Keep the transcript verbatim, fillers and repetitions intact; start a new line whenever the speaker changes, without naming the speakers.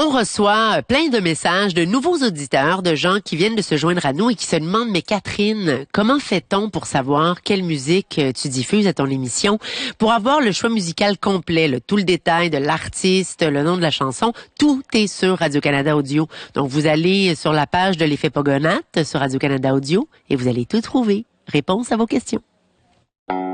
On reçoit plein de messages de nouveaux auditeurs, de gens qui viennent de se joindre à nous et qui se demandent, mais Catherine, comment fait-on pour savoir quelle musique tu diffuses à ton émission? Pour avoir le choix musical complet, le, tout le détail de l'artiste, le nom de la chanson, tout est sur Radio-Canada Audio. Donc, vous allez sur la page de l'effet Pogonate sur Radio-Canada Audio et vous allez tout trouver. Réponse à vos questions.